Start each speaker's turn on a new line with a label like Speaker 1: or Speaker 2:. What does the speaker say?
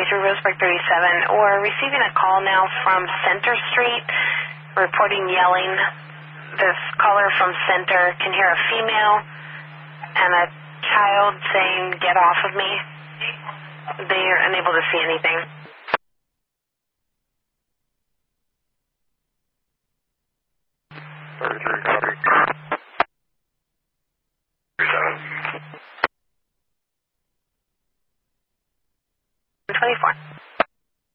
Speaker 1: through Roseburg 37, or receiving a call now from Center Street reporting yelling. This caller from Center can hear a female and a child saying, "Get off of me." They are unable to see anything.